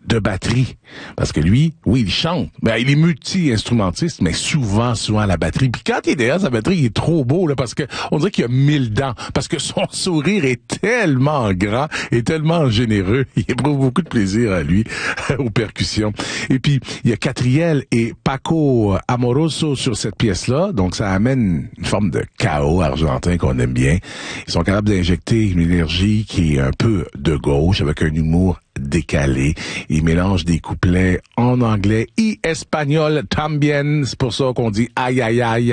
de batterie. Parce que lui, oui, il chante. Ben, il est multi-instrumentiste, mais souvent à la batterie. Puis quand il est derrière sa batterie, il est trop beau, là, parce que on dirait qu'il a 1000 dents. Parce que son sourire est tellement grand et tellement généreux. Il éprouve beaucoup de plaisir à lui, aux percussions. Et puis, il y a Catriel et Paco Amoroso sur cette pièce-là. Donc, ça amène une forme de chaos argentin qu'on aime bien. Ils sont capables d'injecter une énergie qui est un peu de gauche, avec un humour décalé. Ils mélangent des couplets en anglais et espagnol también. C'est pour ça qu'on dit aïe aïe aïe.